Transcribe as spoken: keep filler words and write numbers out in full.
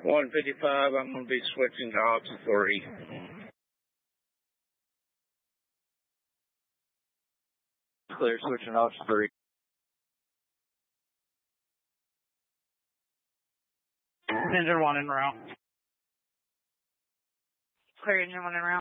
one fifty-five, I'm going to be switching to option three. Clear, switching to option three. Engine one en route. Clear engine one en route.